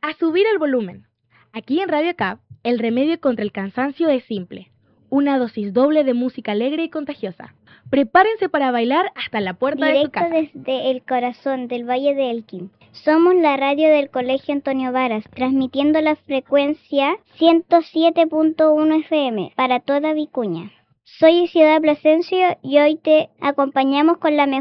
A subir el volumen. Aquí en Radio Cap, el remedio contra el cansancio es simple. Una dosis doble de música alegre y contagiosa. Prepárense para bailar hasta la puerta de su casa. Directo desde el corazón del Valle de Elqui. Somos la radio del Colegio Antonio Varas, transmitiendo la frecuencia 107.1 FM para toda Vicuña. Soy Isidora Plasencia y hoy te acompañamos con la mejor